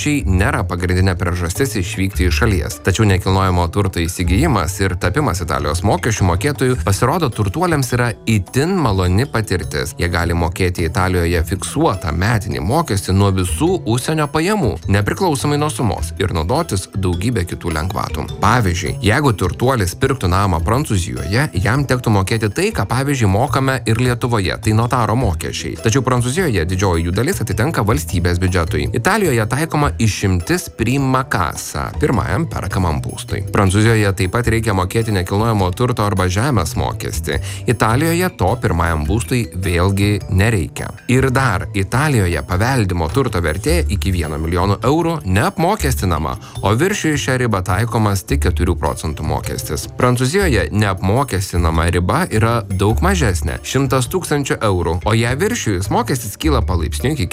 mokesčiai nėra pagrindinė priežastis išvykti iš šalies. Tačiau nekilnojamo turto įsigijimas ir tapimas Italijos mokesčių mokėtojų pasirodo turtuoliams yra itin maloni patirtis. Jie gali mokėti Italijoje fiksuotą metinį mokestį nuo visų užsienio pajamų, nepriklausomai nuo sumos, ir naudotis daugybę kitų lengvatų. Pavyzdžiui, jeigu turtuolis pirktų namą Prancūzijoje, jam tektų mokėti tai, ką pavyzdžiui mokame ir Lietuvoje, tai notaro mokesčiai. Tačiau Prancūzijoje didžioji jų dalis atitenka valstybės biudžetui. Italijoje taikoma išimtis prima casa pirmajam perkamam būstui. Prancūzijoje taip pat reikia mokėti nekilnojamo turto arba žemės mokestį. Italijoje to pirmajam būstui vėlgi nereikia. Ir dar, Italijoje paveldimo turto vertė iki 1 milijono eurų neapmokestinama, o viršijus šią ribą taikomas tik 4 procentų mokestis. Prancūzijoje neapmokestinama riba yra daug mažesnė – 100 000 eurų, o ją viršijus mokestis kyla palaipsniui iki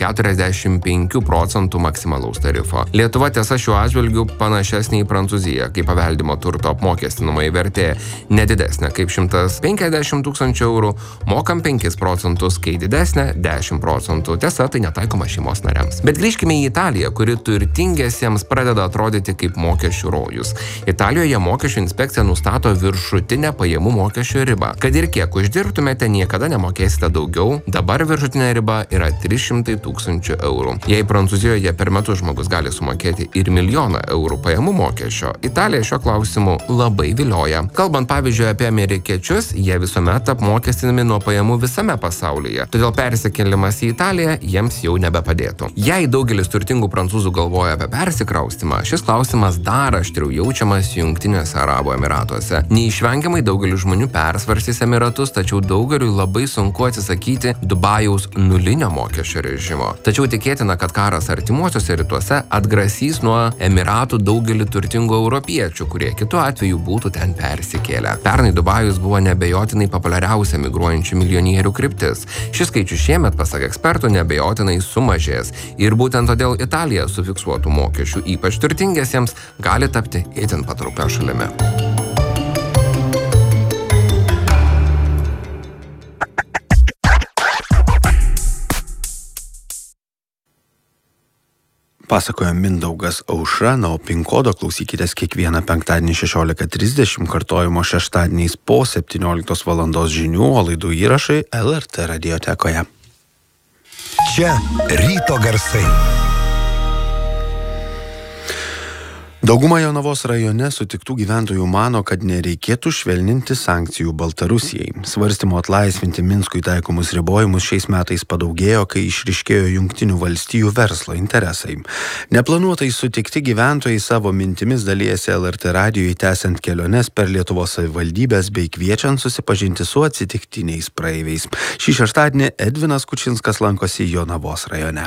45 procentų maksimalaus tarifo. Lietuva tiesa šiuo atžvilgiu panašesnė į Prancūziją, kai paveldimo turto apmokestinamai vertė nedidesnė kaip 150 000 eurų, mokam 5 procentus, kai didesnė 10 procentų. Tiesa, tai netaikoma šeimos nariams. Bet grįžkime į Italiją, kuri turtingiesiems pradeda atrodyti kaip mokesčių rojus. Italijoje mokesčių inspekcija nustato viršutinę pajamų mokesčio ribą. Kad ir kiek uždirbtumėte, niekada nemokėsite daugiau. Dabar viršutinė riba yra 300 000 eurų. Jei Prancūzijoje per metus žmogus gali sumokėti ir 1 milijoną eurų pajamų mokesčio, Italija šiuo klausimu labai vilioja. Kalbant pavyzdžiui apie amerikiečius, jie visuomet apmokestinami nuo pajamų visame pasaulyje. Todėl persikėlimas į Italiją jiems jau nebepadėtų. Jei daugelis turtingų prancūzų galvoja apie persikraustymą, šis klausimas dar aštriau jaučiamas Jungtiniuose Arabų Emyratuose. Neišvengiamai daugelis žmonių persvarstys Emiratus, tačiau daugeliui labai sunku atsisakyti Dubajaus nulinio mokesčio režimo. Tačiau tikėtina, kad karas artimuosiuose rytuose atgrasys nuo Emiratų daugelį turtingų europiečių, kurie kitu atveju būtų ten persikėlę. Pernai Dubajus buvo neabejotinai populiariausia migruojančių milijonierių kryptis. Šis skaičius šiemet, pasak ekspertų, neabejotinai sumažės. Ir būtent todėl Italija su fiksuotų mokesčių ypač turtingiesiems gali tapti itin patrauklia šalimi. Pasakojo Mindaugas Aušra, o PIN kodo klausykitės kiekvieną penktadienį 16:30, kartojimo šeštadieniais po 17 valandos žinių, o laidų įrašai LRT radiotekoje. Čia ryto garsai. Dauguma Jonavos rajone sutiktų gyventojų mano, kad nereikėtų švelninti sankcijų Baltarusijai. Svarstymo atlaisvinti Minskui taikomus ribojimus šiais metais padaugėjo, kai išryškėjo Jungtinių valstijų verslo interesai. Neplanuotai sutikti gyventojai savo mintimis dalijasi LRT radijui, tęsiant keliones per Lietuvos savivaldybės bei kviečiant susipažinti su atsitiktiniais praeiviais. Šį šeštadienį Edvinas Kučinskas lankosi Jonavos rajone.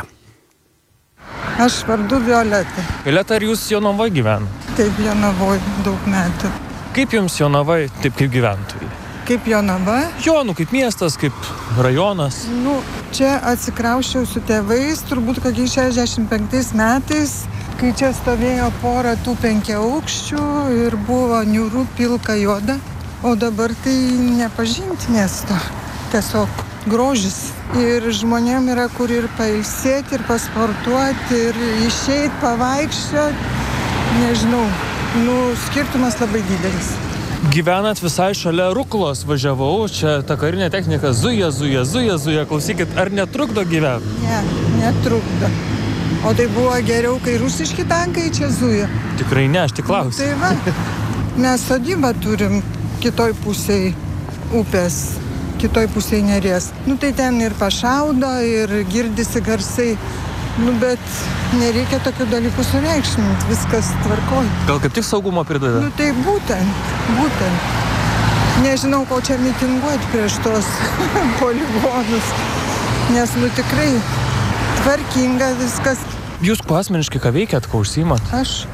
Aš vardu Violeta. Violeta, ar jūs Jonavoje gyvenate? Taip, Jonavoje daug metų. Kaip jums Jonavoje, taip kaip gyventojai? Kaip Jonava? Kaip miestas, kaip rajonas. Čia atsikrausčiau su tėvais, turbūt kokiais 65 metais, kai čia stovėjo pora tų 5 aukščių ir buvo niūru, pilka, juoda. O dabar tai nepažinti miesto. Tiesiog grožis. Ir žmonėm yra kur ir pailsėti, ir pasportuoti, ir išeiti, pavaikščioti. Nežinau, skirtumas labai didelis. Gyvenat visai šalia Ruklos, važiavau, čia ta karinė technika zuja. Klausykit, ar netrukdo gyventi? Ne, netrukdo. O tai buvo geriau, kai rusiški tankai čia zuja? Tikrai ne, aš tik klausiu. Tai va, mes sodybą turim kitoj pusėj upės. Kitoj pusėje Neries. Tai ten ir pašaudo, ir girdisi garsai. Bet nereikia tokių dalykų sureikšminti, viskas tvarkoj. Gal kaip tik saugumo prideda? Tai būtent. Nežinau, ko čia mitinguoti prieš tos poligonus. Nes tikrai tvarkinga viskas. Jūs asmeniškai ką veikiat, ko užsiimat? Aš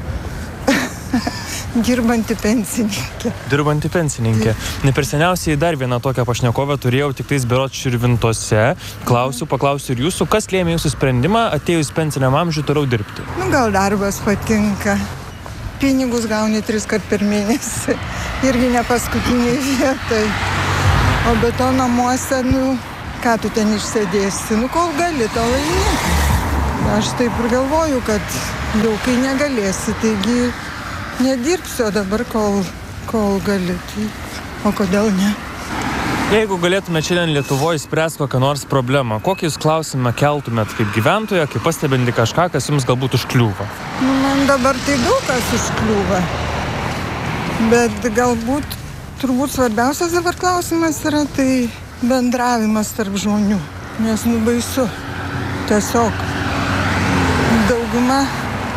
dirbanti pensininkė. Dirbanti pensininkė. Ne per seniausiai dar vieną tokią pašnekovę turėjau, tik tais berods Širvintose. Paklausiu ir jūsų, kas lėmė jūsų sprendimą atėjus pensiniam amžiui toliau dirbti? Gal darbas patinka. Pinigus gauni 3 kart per mėnesį. Irgi ne paskutiniai vietai. O be to namuose, ką tu ten išsėdėsi? Kol gali, to laimėti. Aš taip ir galvoju, kad jau kai negalėsi, taigi nedirbsiu dabar, kol gali. Tai, o kodėl ne? Jeigu galėtumėte šiandien Lietuvoje spręsti kokią nors problemą, kokį jūs klausimą keltumėt kaip gyventoja, kaip pastebinti kažką, kas jums galbūt užkliūva? Man dabar tai daug kas užkliūva. Bet galbūt, turbūt svarbiausias dabar klausimas yra tai bendravimas tarp žmonių. Nes baisu. Tiesiog dauguma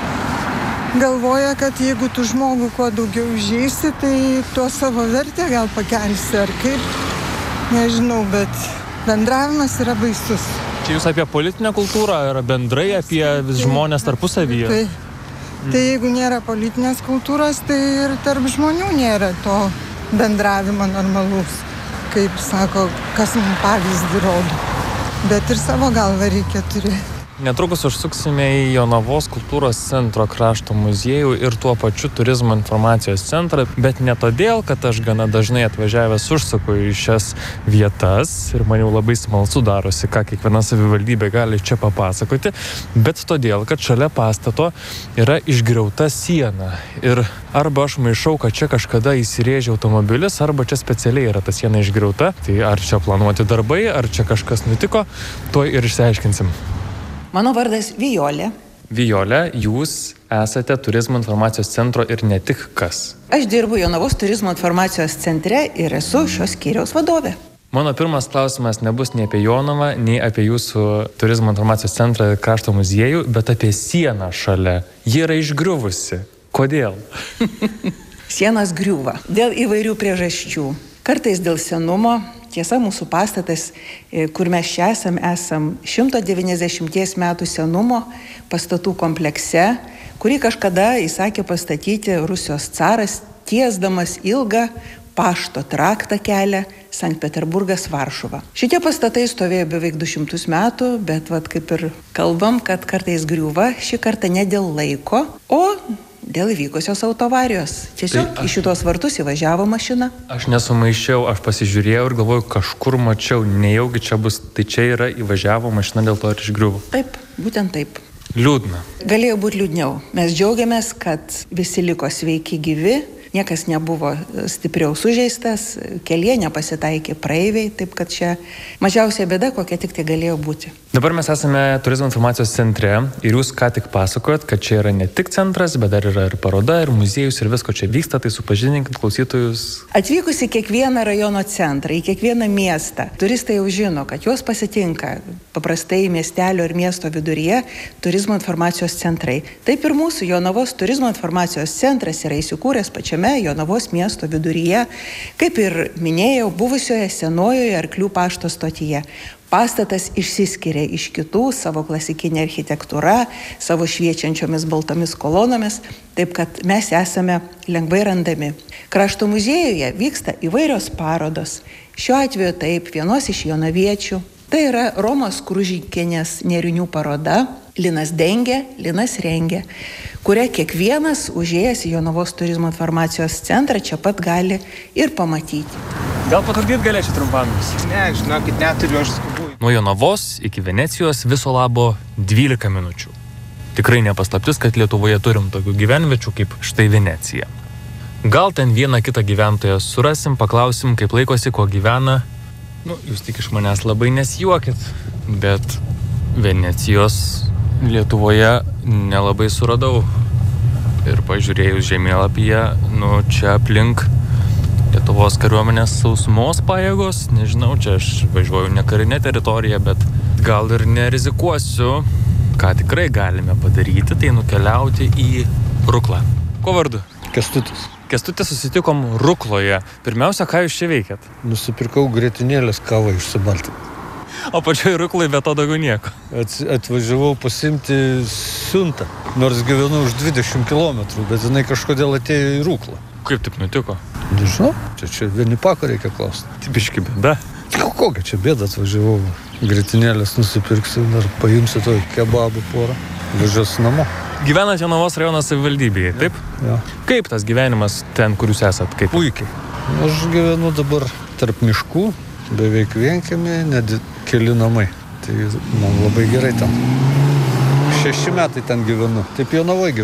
galvoja, kad jeigu tu žmogų kuo daugiau užeisi, tai tuo savo vertę gal pakelsi ar kaip. Nežinau, bet bendravimas yra baisus. Čia jūs apie politinę kultūrą ar bendrai apie žmonės tarpusavyje? Tai jeigu nėra politinės kultūros, tai ir tarp žmonių nėra to bendravimo normalus. Kaip sako, kas man pavyzdį rodo. Bet ir savo galvą reikia turėti. Netrukus užsuksime į Jonavos kultūros centro krašto muziejų ir tuo pačiu turizmo informacijos centrą, bet ne todėl, kad aš gana dažnai atvažiavęs užsuku į šias vietas ir man jau labai smalsu darosi, ką kiekviena savivaldybė gali čia papasakoti, bet todėl, kad šalia pastato yra išgriauta siena ir arba aš maišau, kad čia kažkada įsirėžė automobilis, arba čia specialiai yra ta siena išgriauta, tai ar čia planuoti darbai, ar čia kažkas nutiko, tuoj ir išsiaiškinsim. Mano vardas Vijolė. Vijolė, jūs esate turizmo informacijos centro ir ne tik kas. Aš dirbu Jonavos turizmo informacijos centre ir esu šios skyriaus vadovė. Mano pirmas klausimas nebus nei apie Jonavą, nei apie jūsų turizmo informacijos centrą ir krašto muziejų, bet apie sieną šalia. Ji yra išgriuvusi. Kodėl? Sienas griūva dėl įvairių priežasčių. Kartais dėl senumo. Tiesa, mūsų pastatas, kur mes čia esam 190 metų senumo pastatų komplekse, kurį kažkada įsakė pastatyti Rusijos caras, tiesdamas ilgą pašto traktą kelią Sankt Peterburgas Varšuva. Šitie pastatai stovėjo beveik 200 metų, bet kaip ir kalbam, kad kartais griūva, šį kartą ne dėl laiko, o dėl įvykusios autoavarijos. Tiesiog į šitos vartus įvažiavo mašina. Aš nesumaišiau, aš pasižiūrėjau ir galvoju, kažkur mačiau, nejaugi čia bus, tai čia yra įvažiavo mašina, dėl to ir išgriuvo. Taip, būtent taip. Liūdna. Galėjo būti liūdniau. Mes džiaugiamės, kad visi liko sveiki gyvi, niekas nebuvo stipriau sužeistas, kelyje nepasitaikė praeiviai, taip kad čia mažiausia bėda, kokia tik tai galėjo būti. Dabar mes esame turizmo informacijos centre ir jūs ką tik pasakojot, kad čia yra ne tik centras, bet dar yra ir paroda, ir muziejus, ir visko čia vyksta, tai supažindinkit klausytojus. Atvykus į kiekvieną rajono centrą, į kiekvieną miestą, turistai jau žino, kad juos pasitinka paprastai miestelio ir miesto viduryje turizmo informacijos centrai. Taip ir mūsų Jonavos turizmo informacijos centras yra įsikūręs pačiame Jonavos miesto viduryje, kaip ir minėjau, buvusioje senojoje Arklių pašto stotyje. Pastatas išsiskiria iš kitų savo klasikinė architektūra, savo šviečiančiomis baltomis kolonomis, taip kad mes esame lengvai randami. Krašto muziejuje vyksta įvairios parodos. Šiuo atveju taip, vienos iš jonaviečių. Tai yra Romos Kružikienės nėrinių paroda Linas dengia, Linas rengia, kurią kiekvienas užėjęs į Jonavos turizmo informacijos centrą čia pat gali ir pamatyti. Gal patrukdyt galėčiau trumpam? Ne, žinokit, neturiu, aš skubu. Nuo Jonavos iki Venecijos viso labo 12 minučių. Tikrai nepaslaptis, kad Lietuvoje turim tokių gyvenviečių kaip štai Venecija. Gal ten vieną kitą gyventoją surasim, paklausim, kaip laikosi, kuo gyvena. Jūs tik iš manęs labai nesijuokit, bet Venecijos Lietuvoje nelabai suradau. Ir pažiūrėjus žemėlapyje, čia aplink Lietuvos kariuomenės sausumos pajėgos, nežinau, čia aš važiuoju ne karinę teritoriją, bet gal ir nerizikuosiu, ką tikrai galime padaryti, tai nukeliauti į Ruklą. Kuo vardu? Kęstutis. Kęstutis, susitikom Rukloje. Pirmiausia, ką jūs čia veikėt? Nusipirkau grietinėlės kavą iš Subaltį. O pačioj Ruklai be to daugiau nieko. Atvažiavau pasimti siuntą, nors gyvenu už 20 km, bet jinai kažkodėl atėjo į Ruklą. Kaip taip nutiko? Nežinau, čia vieni pako reikia klausti. Tipiški bėda. Kokia čia bėda, atvažiavau, grietinėlės nusipirksiu, dar paimsiu to kebabų porą, važiuosiu namo. Gyvenat Jonavos rajono savivaldybėje, taip? Ja. Kaip tas gyvenimas ten, kur jūs esat? Kaip? Puikiai. Aš gyvenu dabar tarp miškų, beveik vienkiemį, net keli namai. Tai man labai gerai tam. 6 metai ten gyvenu. Taip Jonavoj gyvenu.